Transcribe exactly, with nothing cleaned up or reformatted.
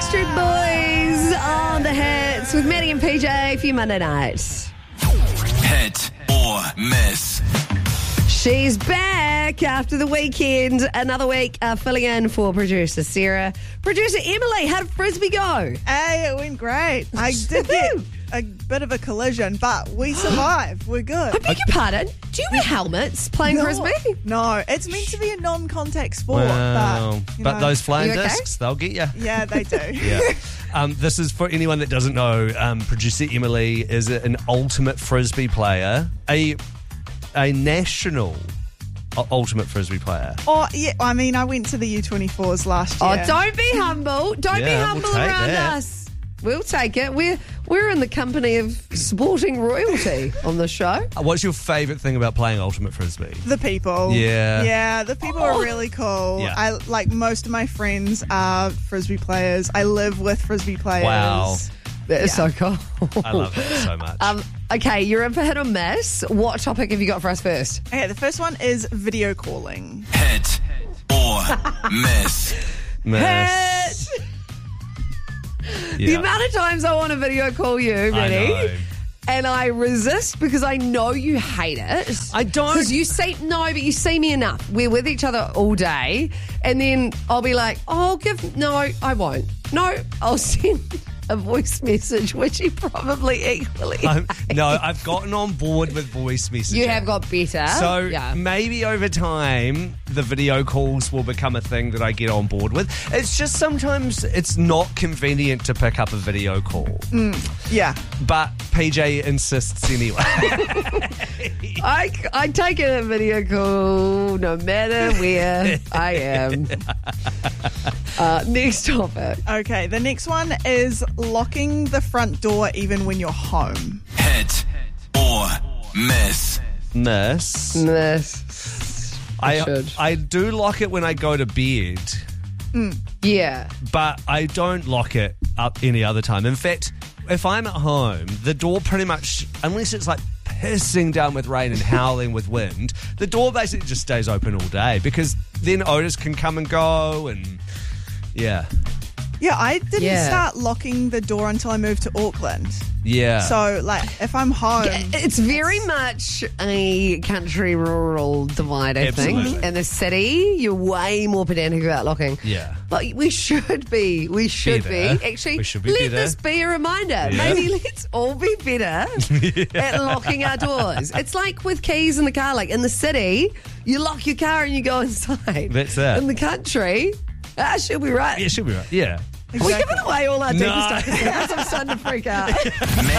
Backstreet Boys on the hits with Maddie and P J for your Monday night. Hit or miss. She's back after the weekend. Another week uh, filling in for producer Sarah. Producer Emily, how did Frisbee go? Hey, it went great. I did get a bit of a collision, but we survived. We're good. I beg your pardon. Do you wear helmets playing No, Frisbee? No, it's meant to be a non-contact sport. Wow. But, you But know, those flying You okay? discs, they'll get you. Yeah, they do. Yeah. Um, this is for anyone that doesn't know. Um, producer Emily is an ultimate Frisbee player, a a national u- ultimate Frisbee player. Oh, yeah. I mean, I went to the U twenty-fours last Oh, year. don't be humble. Don't be Yeah, we'll humble take around that. us. We'll take it. We're we're in the company of sporting royalty on the show. Uh, What's your favourite thing about playing ultimate Frisbee? The people. Yeah. Yeah, the people Oh. are really cool. Yeah. I like most of my friends are Frisbee players. I live with Frisbee players. Wow. That is Yeah. so cool. I love that so much. Um, okay, you're in for hit or miss. What topic have you got for us first? Okay, the first one is video calling. Hit or miss. Miss. Hit! The Yeah. amount of times I want to video call you, I Minnie, know. and I resist because I know you hate it. I don't. Because you see, no, but you see me enough. We're with each other all day, and then I'll be like, oh, I'll give, no, I won't. No, I'll send a voice message, which you probably equally I'm, hate. no, I've gotten on board with voice messaging. You have got better. So yeah. maybe over time, the video calls will become a thing that I get on board with. It's just sometimes it's not convenient to pick up a video call. Yeah. But P J insists anyway. I, I take a video call no matter where I am. Uh, next topic. Okay, the next one is locking the front door even when you're home. Hit or miss. Miss. This. I, should. I do lock it when I go to bed, Yeah. but I don't lock it up any other time. In fact, if I'm at home, the door pretty much, unless it's like pissing down with rain and howling with wind, the door basically just stays open all day because then Otis can come and go and yeah. Yeah, I didn't Yeah. start locking the door until I moved to Auckland. Yeah. So, like, if I'm home, It's very much a country-rural divide, I think. Absolutely. In the city, you're way more pedantic about locking. Yeah. But we should be. We should Better. be. Actually, We should be let better. this be a reminder. Yeah. Maybe let's all be better at locking our doors. It's like with keys in the car. Like in the city, you lock your car and you go inside. That's it. In the country, ah, she'll be right. Yeah, she'll be right. Yeah. We're giving away all our deepest No. stuff. I'm starting to freak out.